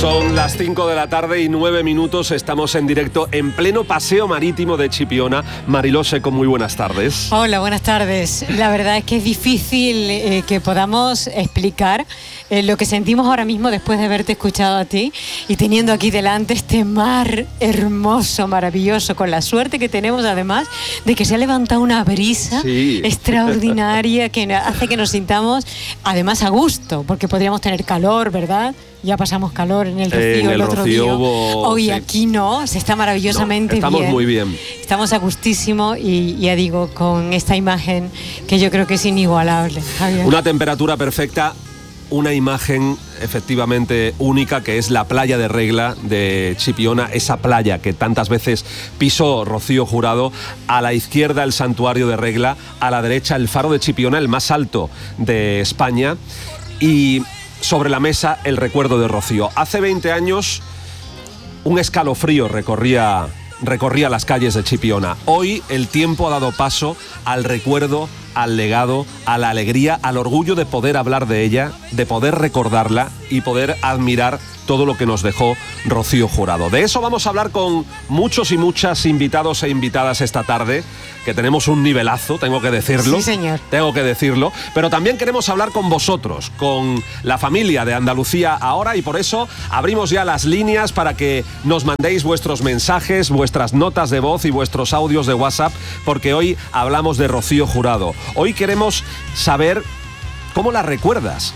Son las 5 de la tarde y 9 minutos. Estamos en directo en pleno paseo marítimo de Chipiona. Mariló Seco, muy buenas tardes. Hola, buenas tardes. La verdad es que es difícil que podamos explicar lo que sentimos ahora mismo después de haberte escuchado a ti y teniendo aquí delante este mar hermoso, maravilloso, con la suerte que tenemos además de que se ha levantado una brisa extraordinaria que hace que nos sintamos además a gusto, porque podríamos tener calor, ¿verdad? Ya pasamos calor en el Rocío el otro día. Hoy aquí no, se está maravillosamente bien. Estamos muy bien. Estamos a gustísimo y ya digo, con esta imagen que yo creo que es inigualable, Javier. Una temperatura perfecta, una imagen efectivamente única, que es la playa de Regla de Chipiona, esa playa que tantas veces pisó Rocío Jurado. A la izquierda el santuario de Regla, a la derecha el faro de Chipiona, el más alto de España, y sobre la mesa el recuerdo de Rocío. Hace 20 años un escalofrío recorría las calles de Chipiona. Hoy el tiempo ha dado paso al recuerdo, al legado, a la alegría, al orgullo de poder hablar de ella, de poder recordarla y poder admirar todo lo que nos dejó Rocío Jurado. De eso vamos a hablar con muchos y muchas invitados e invitadas esta tarde, que tenemos un nivelazo, tengo que decirlo. Sí, señor. Tengo que decirlo, pero también queremos hablar con vosotros, con la familia de Andalucía Ahora, y por eso abrimos ya las líneas para que nos mandéis vuestros mensajes, vuestras notas de voz y vuestros audios de WhatsApp, porque hoy hablamos de Rocío Jurado. Hoy queremos saber cómo la recuerdas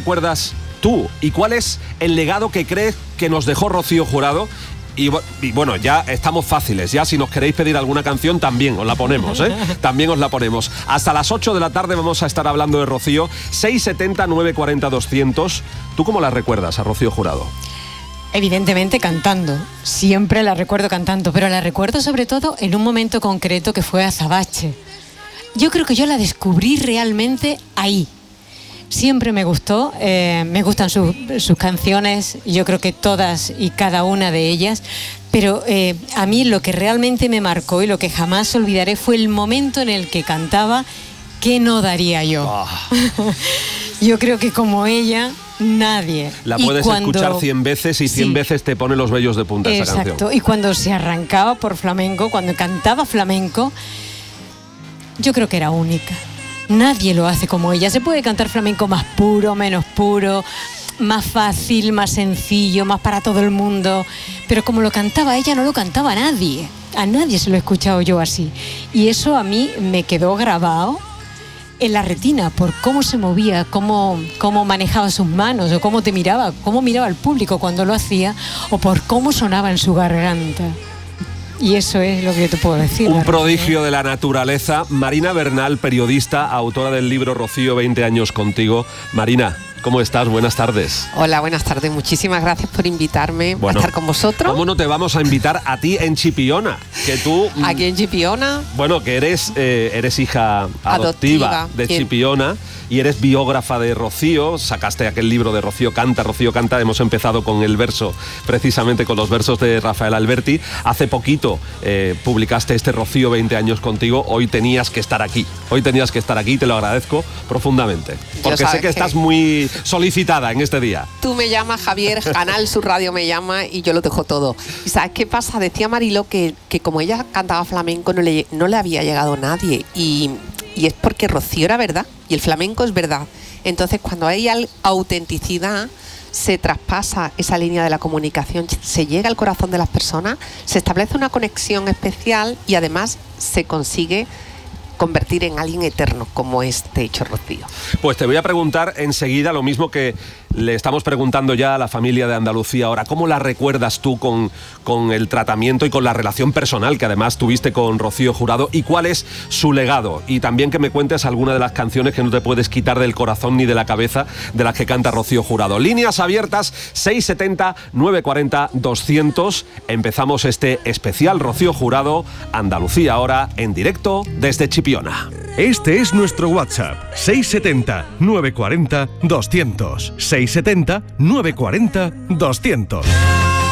tú y cuál es el legado que crees que nos dejó Rocío Jurado. Y bueno, ya estamos fáciles, ya si nos queréis pedir alguna canción también os la ponemos, también os la ponemos. Hasta las 8 de la tarde vamos a estar hablando de Rocío. 670 940 200. ¿Tú cómo la recuerdas a Rocío Jurado? Evidentemente cantando, siempre la recuerdo cantando, pero la recuerdo sobre todo en un momento concreto que fue Azabache. Yo creo que yo la descubrí realmente ahí. Siempre me gustó, me gustan sus canciones, yo creo que todas y cada una de ellas, pero a mí lo que realmente me marcó y lo que jamás olvidaré fue el momento en el que cantaba ¿Qué no daría yo? Oh. Yo creo que como ella, nadie. La puedes escuchar 100 veces y 100 veces te pone los vellos de punta esa canción. Exacto, y cuando se arrancaba por flamenco, cuando cantaba flamenco, yo creo que era única. Nadie lo hace como ella. Se puede cantar flamenco más puro, menos puro, más fácil, más sencillo, más para todo el mundo. Pero como lo cantaba ella, no lo cantaba nadie. A nadie se lo he escuchado yo así. Y eso a mí me quedó grabado en la retina por cómo se movía, cómo manejaba sus manos, o cómo miraba al público cuando lo hacía, o por cómo sonaba en su garganta. Y eso es lo que yo te puedo decir. Un prodigio de la naturaleza. Marina Bernal, periodista, autora del libro Rocío, 20 años contigo. Marina, ¿cómo estás? Buenas tardes. Hola, buenas tardes. Muchísimas gracias por invitarme a estar con vosotros. ¿Cómo no te vamos a invitar a ti en Chipiona? Que tú... Aquí en Chipiona. Bueno, que eres hija adoptiva de Chipiona y eres biógrafa de Rocío. Sacaste aquel libro de Rocío Canta. Hemos empezado con el verso, precisamente con los versos de Rafael Alberti. Hace poquito publicaste este Rocío, 20 años contigo. Hoy tenías que estar aquí. Te lo agradezco profundamente. Porque sé que estás muy solicitada en este día. Tú me llamas, Javier, Canal Sur Radio me llama y yo lo dejo todo. ¿Y sabes qué pasa? Decía Mariló que como ella cantaba flamenco no le había llegado nadie, y es porque Rocío era verdad y el flamenco es verdad. Entonces cuando hay autenticidad, se traspasa esa línea de la comunicación, se llega al corazón de las personas, se establece una conexión especial y además se consigue convertir en alguien eterno, como este hecho Rocío. Pues te voy a preguntar enseguida lo mismo que le estamos preguntando ya a la familia de Andalucía Ahora. ¿Cómo la recuerdas tú con el tratamiento y con la relación personal que además tuviste con Rocío Jurado? ¿Y cuál es su legado? Y también que me cuentes alguna de las canciones que no te puedes quitar del corazón ni de la cabeza de las que canta Rocío Jurado. Líneas abiertas, 670 940 200. Empezamos este especial Rocío Jurado, Andalucía Ahora, en directo desde Chipiona. Este es nuestro WhatsApp, 670 940 200. 670 940 200.